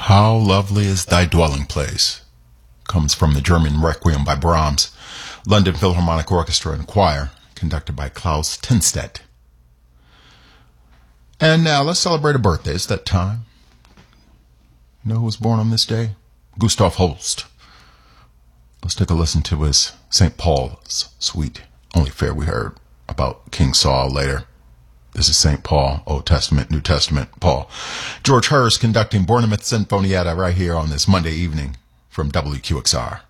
How lovely is thy dwelling place comes from the German Requiem by Brahms, London Philharmonic Orchestra and Choir, conducted by Klaus Tinstedt. And now let's celebrate a birthday. It's that time. You know who was born on this day? Gustav Holst. Let's take a listen to his St. Paul's Suite. Only fair we heard about King Saul later. This is St. Paul, Old Testament, New Testament, Paul. George Hurst conducting Bournemouth Sinfonietta right here on this Monday evening from WQXR.